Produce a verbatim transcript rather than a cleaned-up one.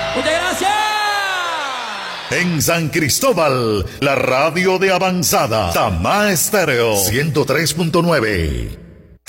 Muchas gracias. En San Cristóbal, la radio de avanzada, Tamá Estéreo ciento tres punto nueve.